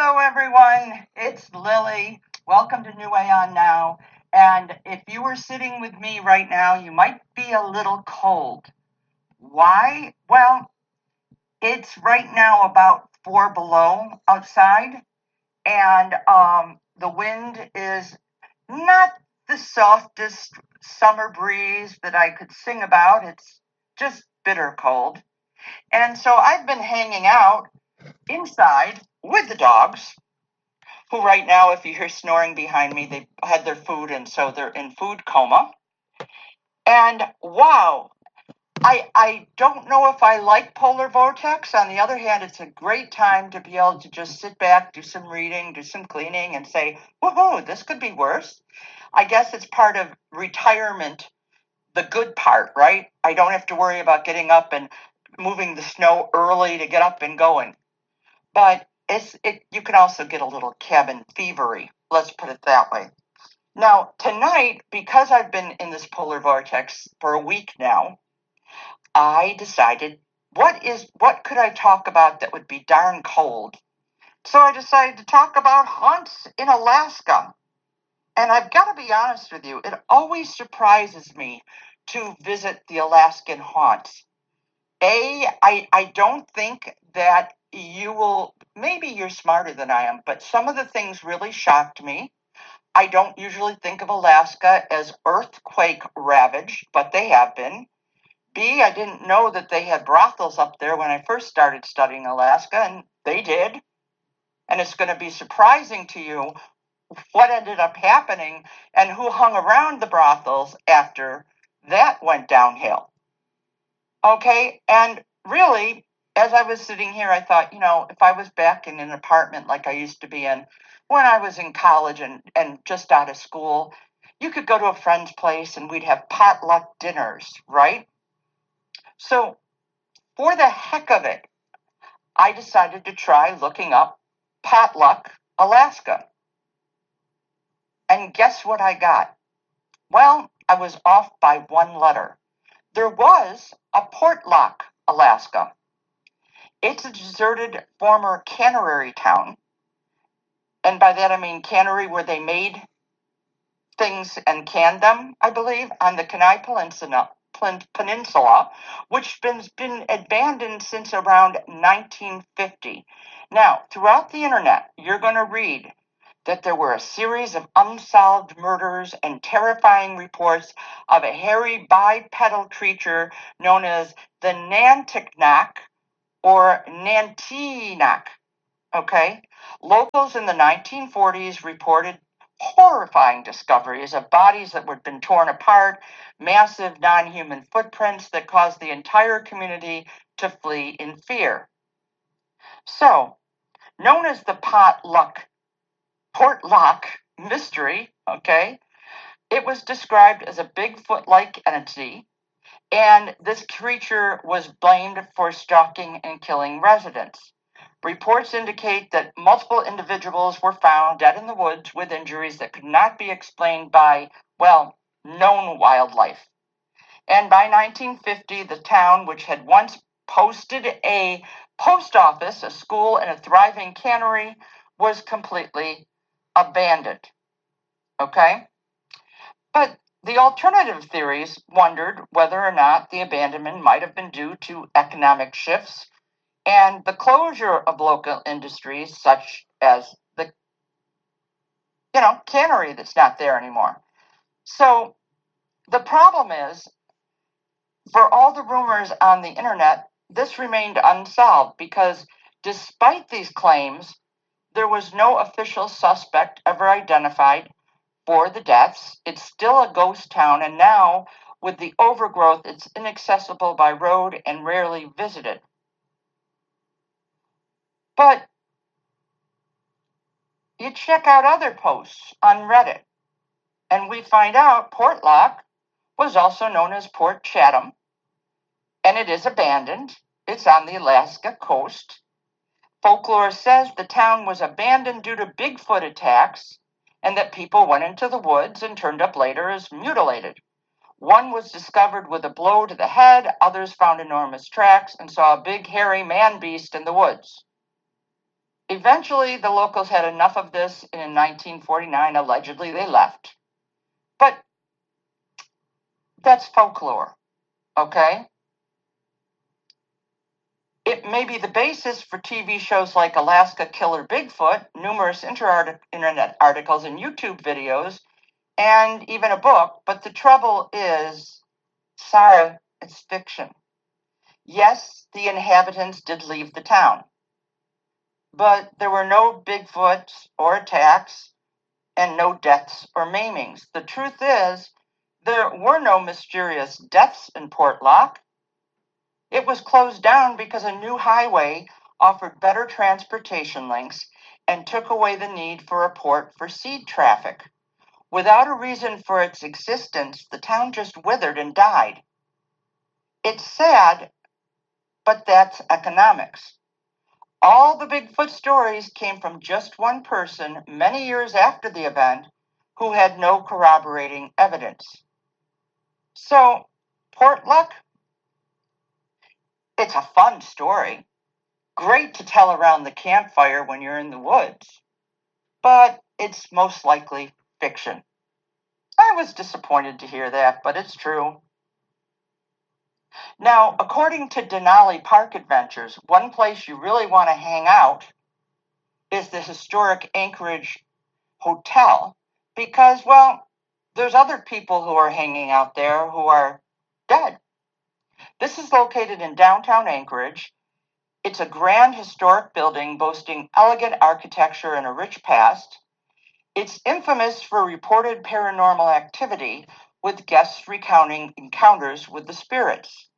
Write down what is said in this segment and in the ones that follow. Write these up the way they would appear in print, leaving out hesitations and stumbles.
Hello, everyone. It's Lily. Welcome to New Aeon Now. And if you were sitting with me right now, you might be a little cold. Why? Well, it's right now about 4 below outside, and the wind is not the softest summer breeze that I could sing about. It's just bitter cold. And so I've been hanging out inside with the dogs, who right now, if you hear snoring behind me, they had their food and so they're in food coma. And wow, I don't know if I like polar vortex. On the other hand, it's a great time to be able to just sit back, do some reading, do some cleaning, and say, woohoo, this could be worse. I guess it's part of retirement, the good part, right? I don't have to worry about getting up and moving the snow early to get up and going. But you can also get a little cabin fevery. Let's put it that way. Now, tonight, because I've been in this polar vortex for a week now, I decided what could I talk about that would be darn cold? So I decided to talk about haunts in Alaska. And I've got to be honest with you, it always surprises me to visit the Alaskan haunts. I don't think that you will, maybe you're smarter than I am, but some of the things really shocked me. I don't usually think of Alaska as earthquake ravaged, but they have been. B, I didn't know that they had brothels up there when I first started studying Alaska, and they did. And it's going to be surprising to you what ended up happening and who hung around the brothels after that went downhill. Okay, and really, as I was sitting here, I thought, if I was back in an apartment like I used to be in when I was in college and just out of school, you could go to a friend's place and we'd have potluck dinners, right? So, for the heck of it, I decided to try looking up Potluck, Alaska. And guess what I got? Well, I was off by one letter. There was a Portlock, Alaska. It's a deserted former cannery town. And by that I mean cannery where they made things and canned them, I believe, on the Kenai Peninsula, which has been abandoned since around 1950. Now, throughout the internet, you're going to read that there were a series of unsolved murders and terrifying reports of a hairy bipedal creature known as the Nantignaq or Nantinak. Okay? Locals in the 1940s reported horrifying discoveries of bodies that had been torn apart, massive non-human footprints that caused the entire community to flee in fear. So, known as the Portlock mystery, okay, it was described as a Bigfoot-like entity, and this creature was blamed for stalking and killing residents. Reports indicate that multiple individuals were found dead in the woods with injuries that could not be explained by, known wildlife. And by 1950, the town, which had once posted a post office, a school, and a thriving cannery, was completely abandoned. Okay? But the alternative theories wondered whether or not the abandonment might have been due to economic shifts and the closure of local industries such as the, cannery that's not there anymore. So the problem is, for all the rumors on the internet, this remained unsolved because despite these claims, there was no official suspect ever identified for the deaths. It's still a ghost town, and now, with the overgrowth, it's inaccessible by road and rarely visited. But you check out other posts on Reddit, and we find out Portlock was also known as Port Chatham, and it is abandoned. It's on the Alaska coast. Folklore says the town was abandoned due to Bigfoot attacks and that people went into the woods and turned up later as mutilated. One was discovered with a blow to the head, others found enormous tracks and saw a big hairy man beast in the woods. Eventually, the locals had enough of this, and in 1949, allegedly, they left. But that's folklore, okay? It may be the basis for TV shows like Alaska Killer Bigfoot, numerous internet articles and YouTube videos, and even a book, but the trouble is, sorry, it's fiction. Yes, the inhabitants did leave the town, but there were no Bigfoots or attacks and no deaths or maimings. The truth is, there were no mysterious deaths in Portlock. It was closed down because a new highway offered better transportation links and took away the need for a port for seed traffic. Without a reason for its existence, the town just withered and died. It's sad, but that's economics. All the Bigfoot stories came from just one person many years after the event who had no corroborating evidence. So, Portlock, it's a fun story. Great to tell around the campfire when you're in the woods. But it's most likely fiction. I was disappointed to hear that, but it's true. Now, according to Denali Park Adventures, one place you really want to hang out is the historic Anchorage Hotel because, well, there's other people who are hanging out there who are dead. This is located in downtown Anchorage. It's a grand historic building boasting elegant architecture and a rich past. It's infamous for reported paranormal activity, with guests recounting encounters with the spirits.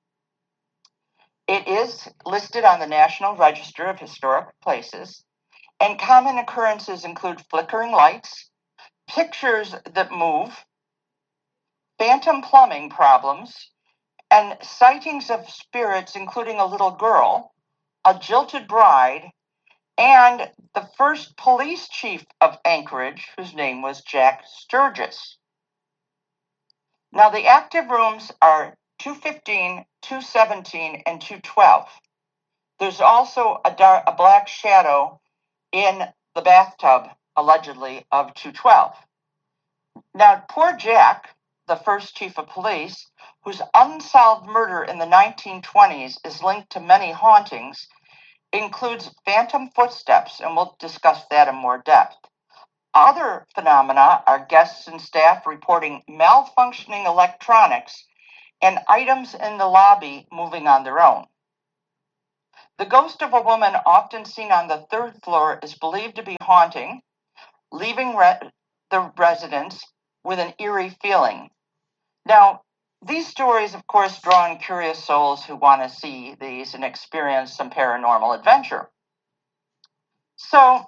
It is listed on the National Register of Historic Places, and common occurrences include flickering lights, pictures that move, phantom plumbing problems, and sightings of spirits, including a little girl, a jilted bride, and the first police chief of Anchorage, whose name was Jack Sturgis. Now, the active rooms are 215, 217, and 212. There's also a black shadow in the bathtub, allegedly, of 212. Now, poor Jack, the first chief of police, whose unsolved murder in the 1920s is linked to many hauntings, includes phantom footsteps, and we'll discuss that in more depth. Other phenomena are guests and staff reporting malfunctioning electronics and items in the lobby moving on their own. The ghost of a woman often seen on the third floor is believed to be haunting, leaving the residents with an eerie feeling. Now, these stories, of course, draw in curious souls who want to see these and experience some paranormal adventure. So,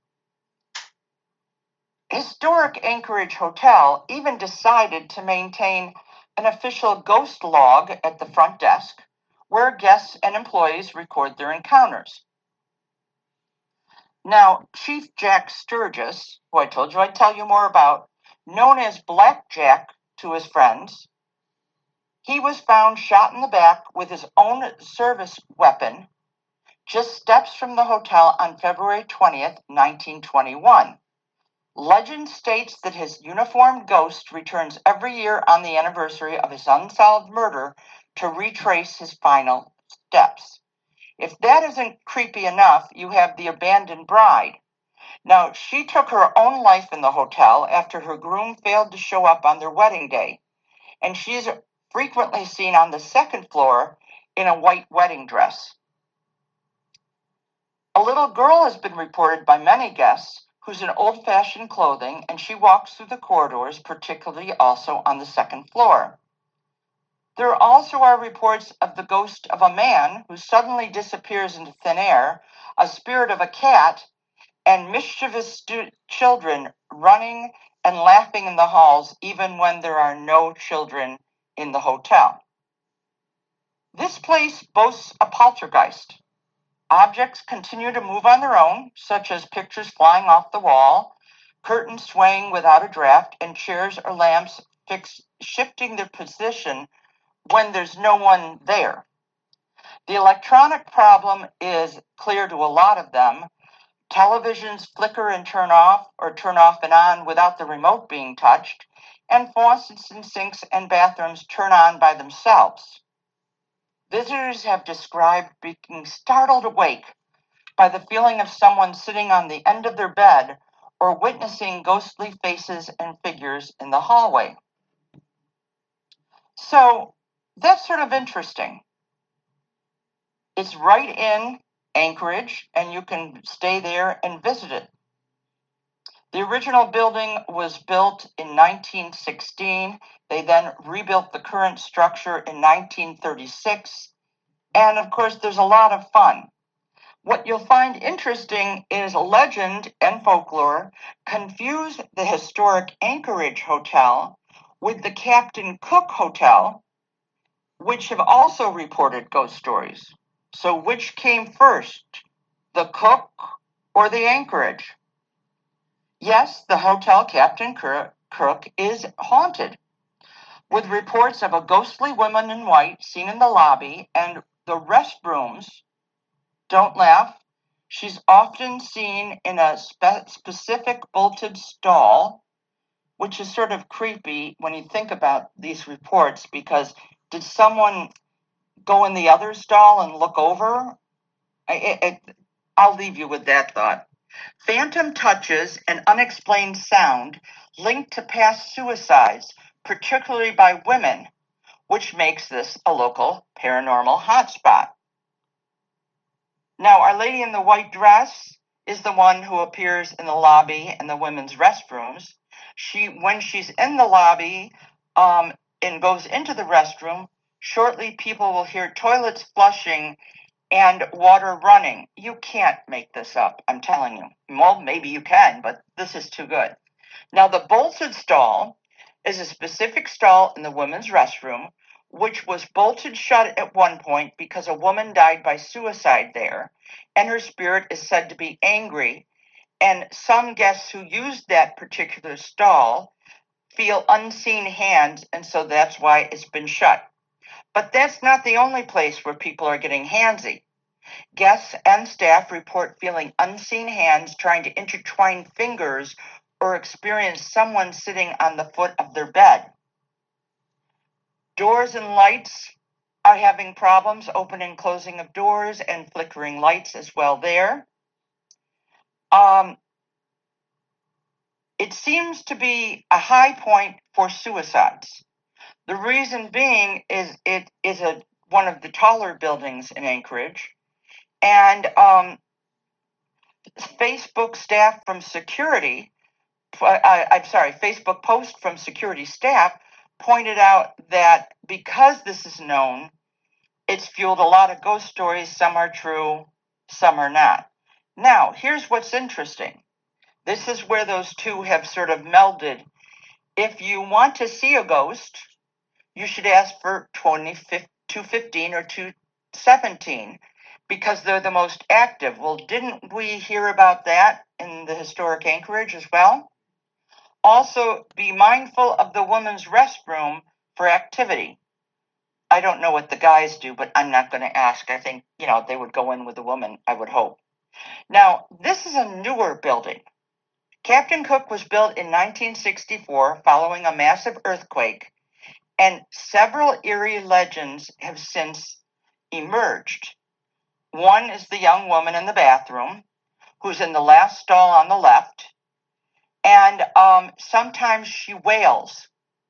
historic Anchorage Hotel even decided to maintain an official ghost log at the front desk where guests and employees record their encounters. Now, Chief Jack Sturgis, who I told you I'd tell you more about, known as Black Jack to his friends, he was found shot in the back with his own service weapon just steps from the hotel on February 20th, 1921. Legend states that his uniformed ghost returns every year on the anniversary of his unsolved murder to retrace his final steps. If that isn't creepy enough, you have the abandoned bride. Now, she took her own life in the hotel after her groom failed to show up on their wedding day, and she's frequently seen on the second floor in a white wedding dress. A little girl has been reported by many guests who's in old-fashioned clothing, and she walks through the corridors, particularly also on the second floor. There also are reports of the ghost of a man who suddenly disappears into thin air, a spirit of a cat, and mischievous children running and laughing in the halls even when there are no children in the hotel. This place boasts a poltergeist. Objects continue to move on their own, such as pictures flying off the wall, curtains swaying without a draft, and chairs or lamps shifting their position when there's no one there. The electronic problem is clear to a lot of them, Televisions flicker and turn off or turn off and on without the remote being touched, and faucets and sinks and bathrooms turn on by themselves. Visitors have described being startled awake by the feeling of someone sitting on the end of their bed or witnessing ghostly faces and figures in the hallway. So that's sort of interesting. It's right in Anchorage, and you can stay there and visit it. The original building was built in 1916. They then rebuilt the current structure in 1936. And of course, there's a lot of fun. What you'll find interesting is legend and folklore confuse the historic Anchorage Hotel with the Captain Cook Hotel, which have also reported ghost stories. So which came first, the Cook or the Anchorage? Yes, the Hotel Captain Cook is haunted, with reports of a ghostly woman in white seen in the lobby and the restrooms. Don't laugh. She's often seen in a specific bolted stall, which is sort of creepy when you think about these reports, because did someone go in the other stall and look over? I'll leave you with that thought. Phantom touches and unexplained sound linked to past suicides, particularly by women, which makes this a local paranormal hotspot. Now, Our Lady in the White Dress is the one who appears in the lobby and the women's restrooms. When she's in the lobby and goes into the restroom, shortly people will hear toilets flushing and water running. You can't make this up, I'm telling you. Well, maybe you can, but this is too good. Now, the bolted stall is a specific stall in the women's restroom, which was bolted shut at one point because a woman died by suicide there, and her spirit is said to be angry. And some guests who used that particular stall feel unseen hands, and so that's why it's been shut. But that's not the only place where people are getting handsy. Guests and staff report feeling unseen hands trying to intertwine fingers or experience someone sitting on the foot of their bed. Doors and lights are having problems, opening and closing of doors and flickering lights as well there. It seems to be a high point for suicides. The reason being is it is one of the taller buildings in Anchorage, and Facebook staff from security, Facebook post from security staff pointed out that because this is known, it's fueled a lot of ghost stories. Some are true, some are not. Now, here's what's interesting. This is where those two have sort of melded. If you want to see a ghost, you should ask for 215 or 217 because they're the most active. Well, didn't we hear about that in the historic Anchorage as well? Also, be mindful of the women's restroom for activity. I don't know what the guys do, but I'm not going to ask. I think, they would go in with the woman, I would hope. Now, this is a newer building. Captain Cook was built in 1964 following a massive earthquake, and several eerie legends have since emerged. One is the young woman in the bathroom, who's in the last stall on the left, and sometimes she wails.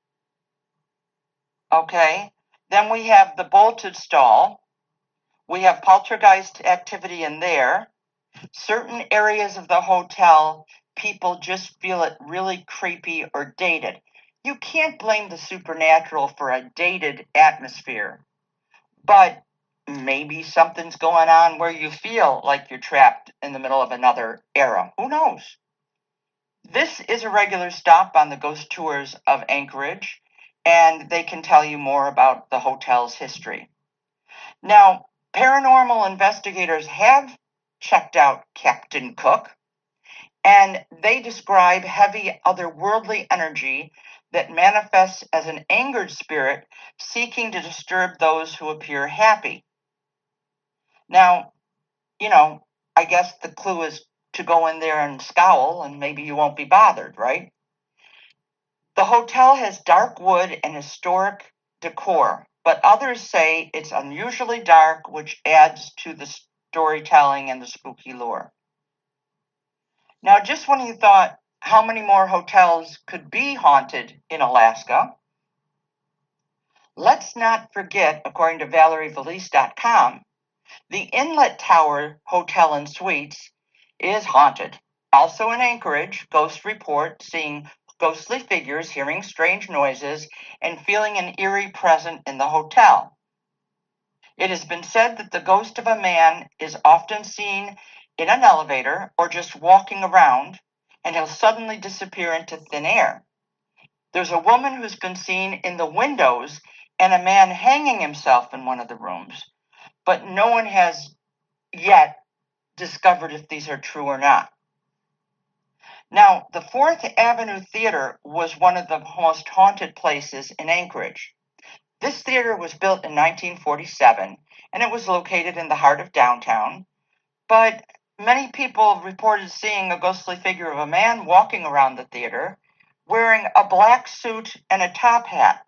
Okay, then we have the bolted stall. We have poltergeist activity in there. Certain areas of the hotel, people just feel it really creepy or dated. You can't blame the supernatural for a dated atmosphere, but maybe something's going on where you feel like you're trapped in the middle of another era. Who knows? This is a regular stop on the ghost tours of Anchorage, and they can tell you more about the hotel's history. Now, paranormal investigators have checked out Captain Cook, and they describe heavy otherworldly energy that manifests as an angered spirit seeking to disturb those who appear happy. Now, I guess the clue is to go in there and scowl, and maybe you won't be bothered, right? The hotel has dark wood and historic decor, but others say it's unusually dark, which adds to the storytelling and the spooky lore. Now, just when you thought how many more hotels could be haunted in Alaska, let's not forget, according to ValerieValise.com, the Inlet Tower Hotel and Suites is haunted. Also in Anchorage, ghosts report seeing ghostly figures, hearing strange noises, and feeling an eerie presence in the hotel. It has been said that the ghost of a man is often seen in an elevator or just walking around, and he'll suddenly disappear into thin air. There's a woman who's been seen in the windows and a man hanging himself in one of the rooms, but no one has yet discovered if these are true or not. Now, the Fourth Avenue Theater was one of the most haunted places in Anchorage. This theater was built in 1947, and it was located in the heart of downtown, but many people reported seeing a ghostly figure of a man walking around the theater, wearing a black suit and a top hat.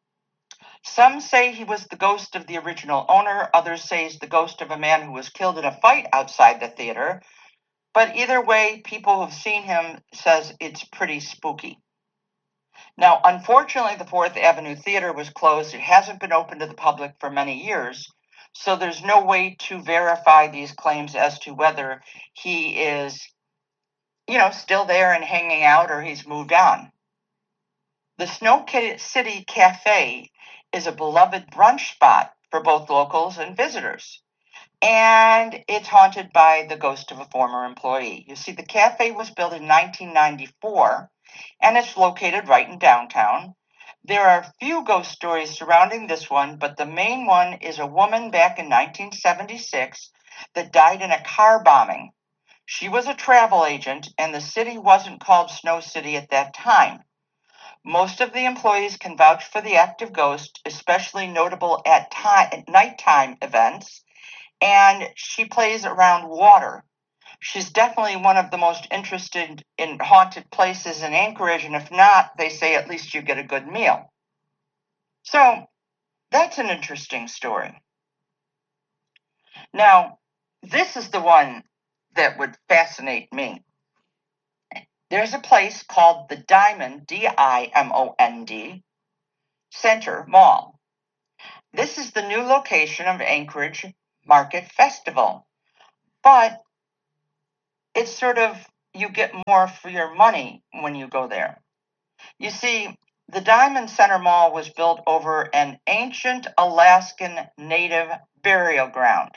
Some say he was the ghost of the original owner, others say he's the ghost of a man who was killed in a fight outside the theater, but either way, people who've seen him says it's pretty spooky. Now, unfortunately, the Fourth Avenue Theater was closed. It hasn't been open to the public for many years, so there's no way to verify these claims as to whether he is, still there and hanging out or he's moved on. The Snow City Cafe is a beloved brunch spot for both locals and visitors, and it's haunted by the ghost of a former employee. You see, the cafe was built in 1994, and it's located right in downtown. There are few ghost stories surrounding this one, but the main one is a woman back in 1976 that died in a car bombing. She was a travel agent, and the city wasn't called Snow City at that time. Most of the employees can vouch for the active ghost, especially notable at nighttime events, and she plays around water. She's definitely one of the most interested in haunted places in Anchorage, and if not, they say at least you get a good meal. So that's an interesting story. Now, this is the one that would fascinate me. There's a place called the Diamond, Diamond, Center Mall. This is the new location of Anchorage Market Festival, but it's sort of, you get more for your money when you go there. You see, the Diamond Center Mall was built over an ancient Alaskan native burial ground.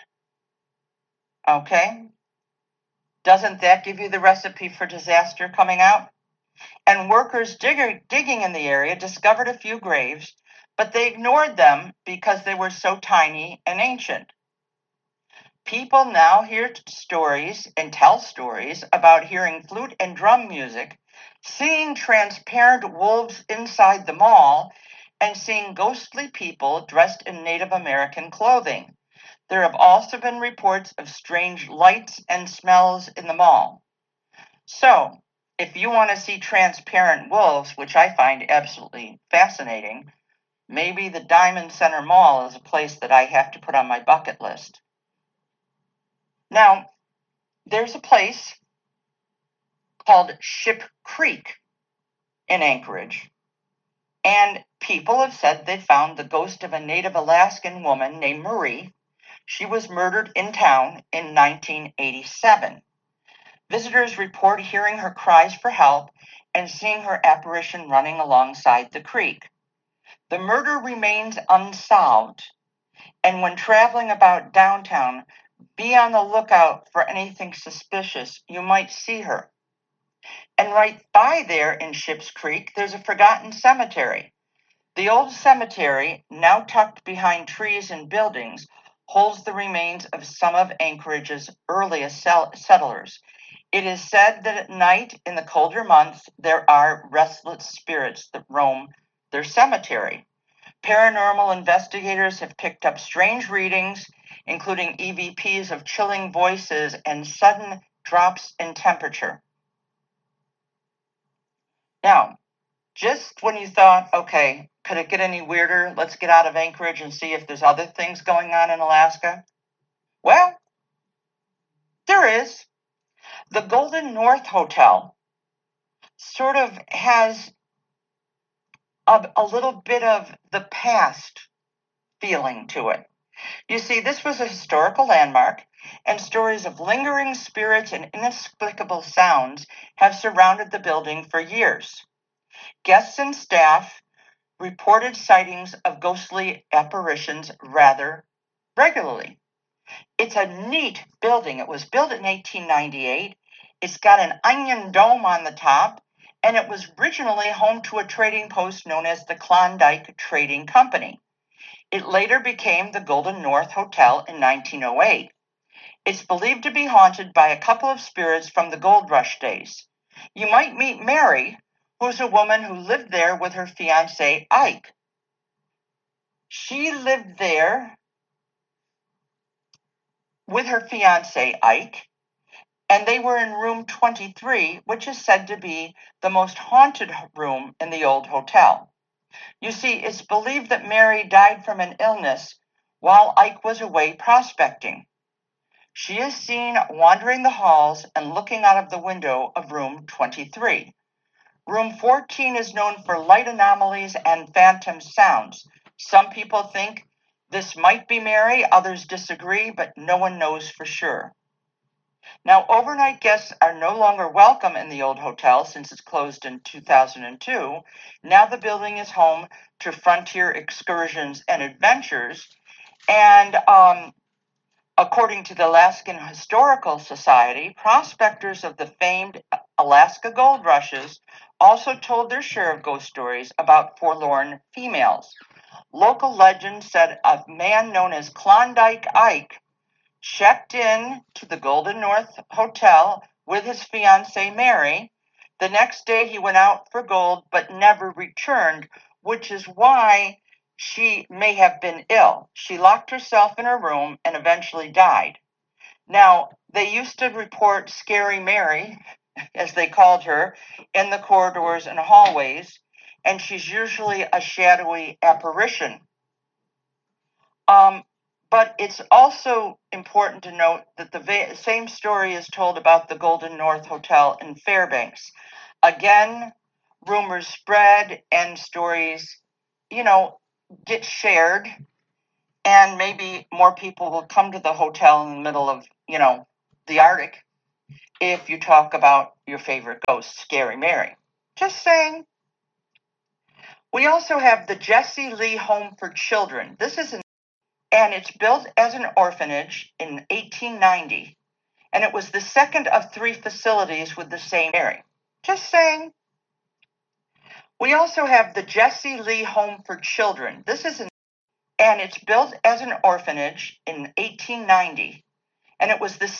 Okay? Doesn't that give you the recipe for disaster coming out? And workers digging in the area discovered a few graves, but they ignored them because they were so tiny and ancient. People now hear stories and tell stories about hearing flute and drum music, seeing transparent wolves inside the mall, and seeing ghostly people dressed in Native American clothing. There have also been reports of strange lights and smells in the mall. So, if you want to see transparent wolves, which I find absolutely fascinating, maybe the Diamond Center Mall is a place that I have to put on my bucket list. Now, there's a place called Ship Creek in Anchorage, and people have said they found the ghost of a Native Alaskan woman named Marie. She was murdered in town in 1987. Visitors report hearing her cries for help and seeing her apparition running alongside the creek. The murder remains unsolved, and when traveling about downtown, be on the lookout for anything suspicious. You might see her. And right by there in Ships Creek, there's a forgotten cemetery. The old cemetery, now tucked behind trees and buildings, holds the remains of some of Anchorage's earliest settlers. It is said that at night in the colder months, there are restless spirits that roam their cemetery. Paranormal investigators have picked up strange readings, including EVPs of chilling voices and sudden drops in temperature. Now, just when you thought, okay, could it get any weirder? Let's get out of Anchorage and see if there's other things going on in Alaska. Well, there is. The Golden North Hotel sort of has a little bit of the past feeling to it. You see, this was a historical landmark, and stories of lingering spirits and inexplicable sounds have surrounded the building for years. Guests and staff reported sightings of ghostly apparitions rather regularly. It's a neat building. It was built in 1898. It's got an onion dome on the top, and it was originally home to a trading post known as the Klondike Trading Company. It later became the Golden North Hotel in 1908. It's believed to be haunted by a couple of spirits from the gold rush days. You might meet Mary, who's a woman who lived there with her fiancé, Ike. She lived there with her fiancé, Ike, and they were in room 23, which is said to be the most haunted room in the old hotel. You see, it's believed that Mary died from an illness while Ike was away prospecting. She is seen wandering the halls and looking out of the window of room 23. Room 14 is known for light anomalies and phantom sounds. Some people think this might be Mary, others disagree, but no one knows for sure. Now, overnight guests are no longer welcome in the old hotel since it's closed in 2002. Now the building is home to Frontier Excursions and Adventures, and according to the Alaskan Historical Society, prospectors of the famed Alaska gold rushes also told their share of ghost stories about forlorn females. Local legend said a man known as Klondike Ike checked in to the Golden North Hotel with his fiancée Mary. The next day he went out for gold but never returned, which is why she may have been ill. She locked herself in her room and eventually died. Now, they used to report Scary Mary, as they called her, in the corridors and hallways, and she's usually a shadowy apparition. But it's also important to note that the same story is told about the Golden North Hotel in Fairbanks. Again, rumors spread and stories, get shared, and maybe more people will come to the hotel in the middle of, the Arctic if you talk about your favorite ghost, Scary Mary. Just saying. We also have the Jesse Lee Home for Children. And it's built as an orphanage in 1890, and it was the second of 3 facilities with the same Mary. Just saying. We also have the Jesse Lee Home for Children. And it's built as an orphanage in 1890, and it was the